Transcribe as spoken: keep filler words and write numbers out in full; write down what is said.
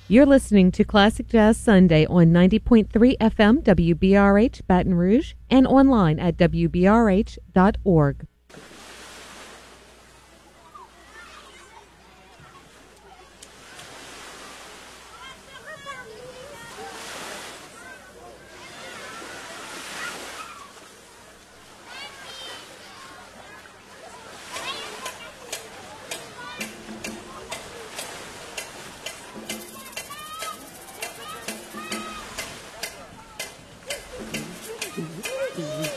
You're listening to Classic Jazz Sunday on ninety point three F M W B R H Baton Rouge and online at W B R H dot org.